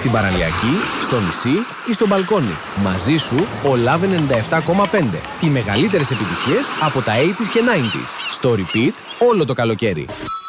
Στην παραλιακή, στο νησί ή στο μπαλκόνι. Μαζί σου ο Love 97,5. Οι μεγαλύτερες επιτυχίες από τα 80s και 90s. Στο repeat όλο το καλοκαίρι.